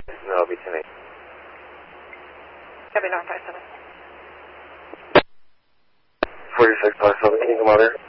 No, it'll be 10-8. Copy, 957. 46 plus 7, Eagle Mother.